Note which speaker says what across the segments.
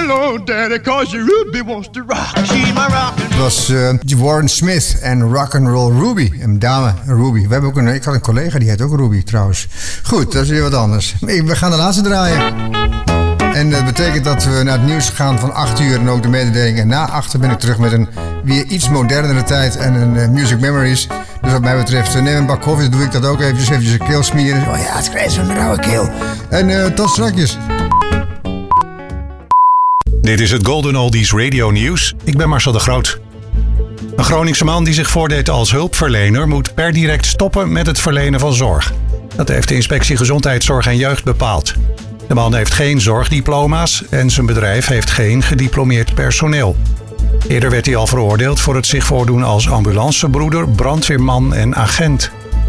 Speaker 1: hello, daddy, cause your Ruby wants to rock. She's my rock.
Speaker 2: Het was Warren Smith en Rock'n'Roll Ruby. Een dame, Ruby. We hebben ook ik had een collega die heet ook Ruby trouwens. Goed, dat is weer wat anders. We gaan de laatste draaien. En dat betekent dat we naar het nieuws gaan van 8 uur en ook de mededeling. En na 8 ben ik terug met een weer iets modernere tijd en een Music Memories. Dus wat mij betreft, neem een bak koffie, dan doe ik dat ook eventjes een keel smeren. Oh ja, het krijgt zo'n rauwe keel. En tot strakjes.
Speaker 3: Dit is het Golden Oldies Radio Nieuws. Ik ben Marcel de Groot. Een Groningse man die zich voordeed als hulpverlener moet per direct stoppen met het verlenen van zorg. Dat heeft de Inspectie Gezondheidszorg en Jeugd bepaald. De man heeft geen zorgdiploma's en zijn bedrijf heeft geen gediplomeerd personeel. Eerder werd hij al veroordeeld voor het zich voordoen als ambulancebroeder, brandweerman en agent.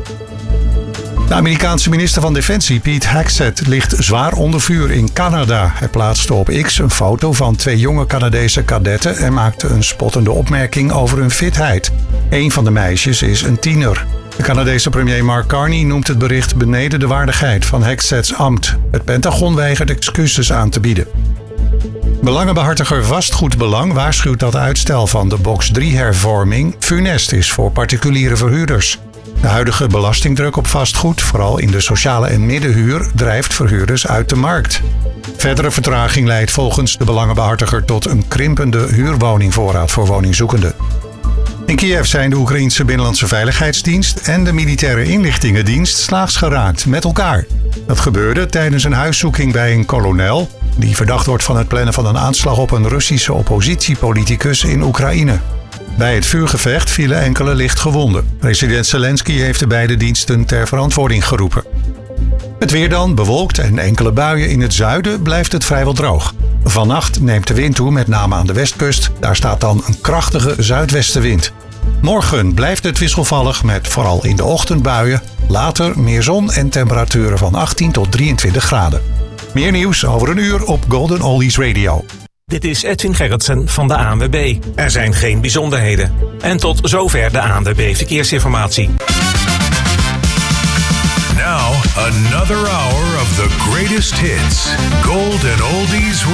Speaker 3: De Amerikaanse minister van Defensie, Pete Hegseth, ligt zwaar onder vuur in Canada. Hij plaatste op X een foto van 2 jonge Canadese kadetten en maakte een spottende opmerking over hun fitheid. Een van de meisjes is een tiener. De Canadese premier Mark Carney noemt het bericht beneden de waardigheid van Hegseths ambt. Het Pentagon weigert excuses aan te bieden. Belangenbehartiger Vastgoedbelang waarschuwt dat uitstel van de box 3-hervorming funest is voor particuliere verhuurders. De huidige belastingdruk op vastgoed, vooral in de sociale en middenhuur, drijft verhuurders uit de markt. Verdere vertraging leidt volgens de belangenbehartiger tot een krimpende huurwoningvoorraad voor woningzoekenden. In Kiev zijn de Oekraïense Binnenlandse Veiligheidsdienst en de Militaire Inlichtingendienst slaags geraakt met elkaar. Dat gebeurde tijdens een huiszoeking bij een kolonel die verdacht wordt van het plannen van een aanslag op een Russische oppositiepoliticus in Oekraïne. Bij het vuurgevecht vielen enkele licht gewonden. President Zelensky heeft de beide diensten ter verantwoording geroepen. Het weer dan, bewolkt en enkele buien in het zuiden, blijft het vrijwel droog. Vannacht neemt de wind toe, met name aan de westkust. Daar staat dan een krachtige zuidwestenwind. Morgen blijft het wisselvallig met vooral in de ochtend buien. Later meer zon en temperaturen van 18 tot 23 graden. Meer nieuws over een uur op Golden Oldies Radio.
Speaker 4: Dit is Edwin Gerritsen van de ANWB. Er zijn geen bijzonderheden. En tot zover de ANWB Verkeersinformatie.
Speaker 5: Now, another hour of the greatest hits. Golden Oldies